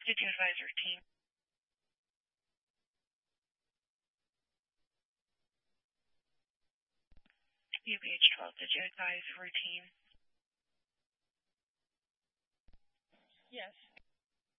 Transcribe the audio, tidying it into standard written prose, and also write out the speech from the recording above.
Did you advise routine? UPH 12, did you advise routine? Yes.